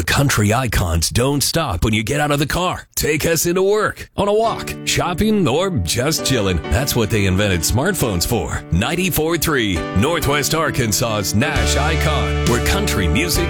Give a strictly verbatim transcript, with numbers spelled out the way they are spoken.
The country icons don't stop when you get out of the car. Take us into work, on a walk, shopping, or just chilling. That's what they invented smartphones for. ninety-four point three, Northwest Arkansas's Nash Icon, where country music